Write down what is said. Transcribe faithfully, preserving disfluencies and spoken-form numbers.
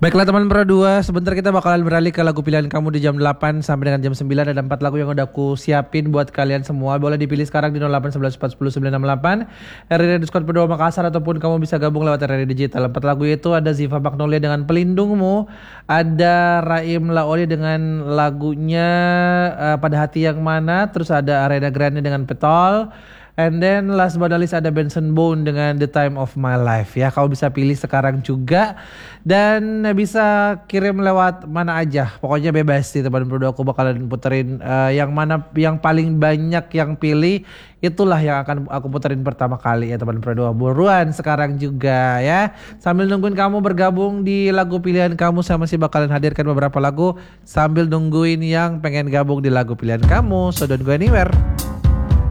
Baiklah teman Pro dua, sebentar kita bakalan beralih ke lagu pilihan kamu di jam delapan sampai dengan jam sembilan. Ada empat lagu yang udah aku siapin buat kalian semua. Boleh dipilih sekarang di nol delapan satu satu empat nol sembilan enam delapan R R D Discord Pro dua Makassar, ataupun kamu bisa gabung lewat R R D Digital. Empat lagu itu ada Ziva Magnolia dengan Pelindungmu, ada Raim Laoli dengan lagunya uh, Pada Hati Yang Mana, terus ada Arena Grande dengan Petol. And then last but not least ada Benson Boone dengan The Time of My Life ya. Kau bisa pilih sekarang juga dan bisa kirim lewat mana aja. Pokoknya bebas sih teman berdua, aku bakalan puterin uh, yang mana yang paling banyak yang pilih, itulah yang akan aku puterin pertama kali ya teman berdua. Buruan sekarang juga ya. Sambil nungguin kamu bergabung di lagu pilihan kamu, saya masih bakalan hadirkan beberapa lagu sambil nungguin yang pengen gabung di lagu pilihan kamu. So don't go anywhere.